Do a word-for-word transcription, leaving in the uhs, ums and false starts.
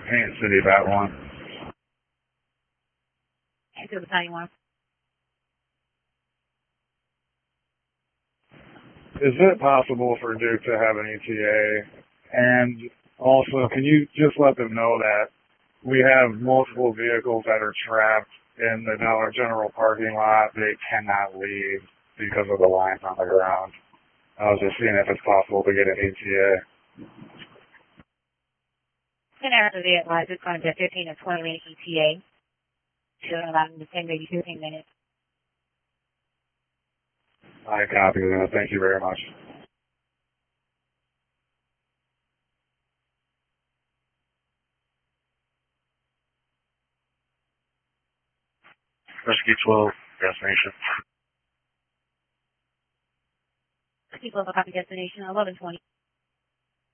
Paint City, Bat one. Answer the time you want. Is it possible for Duke to have an E T A? And also, can you just let them know that we have multiple vehicles that are trapped in the Dollar General parking lot? They cannot leave because of the lines on the ground. I was just seeing if it's possible to get an E T A. Then after the advice, it's going to be a fifteen or twenty minute E T A. Should allow them to spend maybe fifteen minutes. I copy that. Thank you very much. Rescue twelve, destination. People have a copy destination eleven twenty.